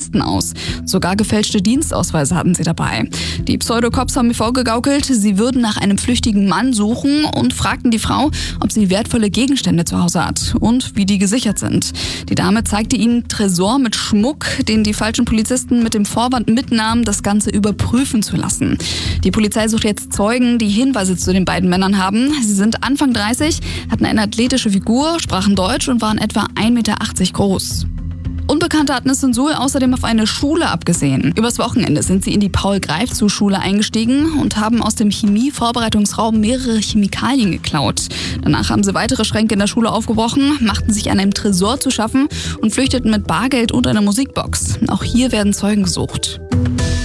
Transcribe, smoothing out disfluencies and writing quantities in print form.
Polizisten aus. Sogar gefälschte Dienstausweise hatten sie dabei. Die Pseudocops haben mir vorgegaukelt, sie würden nach einem flüchtigen Mann suchen und fragten die Frau, ob sie wertvolle Gegenstände zu Hause hat und wie die gesichert sind. Die Dame zeigte ihnen Tresor mit Schmuck, den die falschen Polizisten mit dem Vorwand mitnahmen, das Ganze überprüfen zu lassen. Die Polizei sucht jetzt Zeugen, die Hinweise zu den beiden Männern haben. Sie sind Anfang 30, hatten eine athletische Figur, sprachen Deutsch und waren etwa 1,80 Meter groß. Unbekannte hatten es in Suhl außerdem auf eine Schule abgesehen. Übers Wochenende sind sie in die Paul-Greifzu-Schule eingestiegen und haben aus dem Chemie-Vorbereitungsraum mehrere Chemikalien geklaut. Danach haben sie weitere Schränke in der Schule aufgebrochen, machten sich an einem Tresor zu schaffen und flüchteten mit Bargeld und einer Musikbox. Auch hier werden Zeugen gesucht.